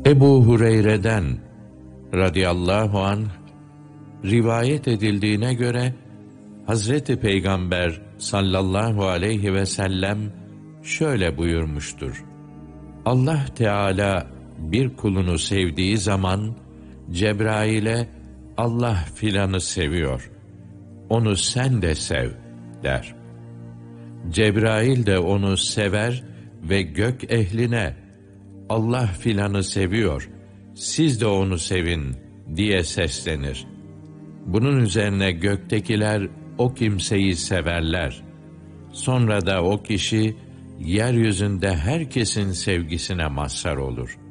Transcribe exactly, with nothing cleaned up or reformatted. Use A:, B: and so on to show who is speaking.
A: Ebu Hureyre'den radıyallahu anh rivayet edildiğine göre Hazreti Peygamber sallallahu aleyhi ve sellem şöyle buyurmuştur: Allah Teala bir kulunu sevdiği zaman Cebrail'e Allah filanı seviyor, onu sen de sev der. Cebrail de onu sever ve gök ehline Allah filanı seviyor, siz de onu sevin diye seslenir. Bunun üzerine göktekiler o kimseyi severler. Sonra da o kişi yeryüzünde herkesin sevgisine mazhar olur.